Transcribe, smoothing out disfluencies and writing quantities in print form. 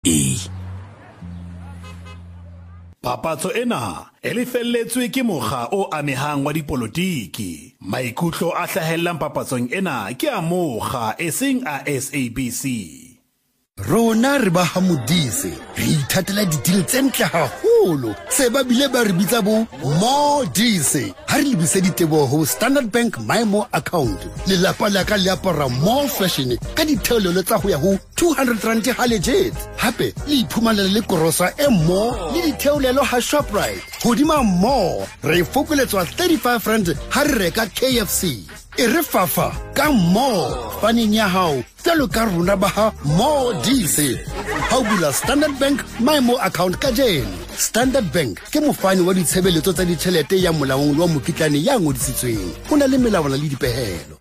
Papatso ena e lefelletswe ke mokga o amehang wa dipolotiki. Maikutlo a hlahellang papatsong ena ke a mokga eseng a SABC. Rona re ba hamodise re ithatela ditile tse ntle haholo se ba bile ba re bitsa bo Modise ha re lebise ditebo ho Standard Bank MyMo account le lapa la ka le apara more fashion ka ditheolelo tsa ho ya ho 200 rand ha legit hape le iphumanela le korosa e mo le ditheolelo ha Shoprite hodima mo re fokoletswa 35 rand ha re reka KFC e re fafa ka mo faneng ya hao telo ka rona ba ha Modise ha o bula Standard Bank MyMo account ka jeno. Standard Bank ke mofani wa ditshebeletso tsa ditjhelete ya molaong wa mokitlane ya ngodisitsweng ho na le melawana le dipehelo.